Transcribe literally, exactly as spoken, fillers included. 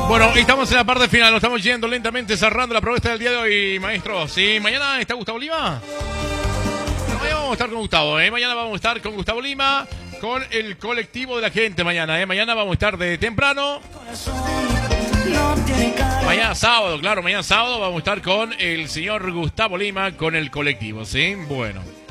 Bueno, estamos en la parte final, nos estamos yendo lentamente, cerrando la propuesta del día de hoy, maestro. Sí, mañana está Gustavo Lima. Mañana vamos a estar con Gustavo, ¿eh? Mañana vamos a estar con Gustavo Lima, con el colectivo de la gente mañana, ¿eh? Mañana vamos a estar de temprano. Mañana sábado, claro, mañana sábado vamos a estar con el señor Gustavo Lima, con el colectivo, ¿sí? Bueno.